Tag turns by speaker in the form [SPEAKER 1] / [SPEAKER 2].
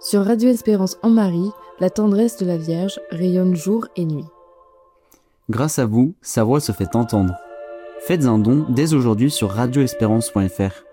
[SPEAKER 1] Sur Radio Espérance en Marie, la tendresse de la Vierge rayonne jour et nuit.
[SPEAKER 2] Grâce à vous, sa voix se fait entendre. Faites un don dès aujourd'hui sur radioespérance.fr.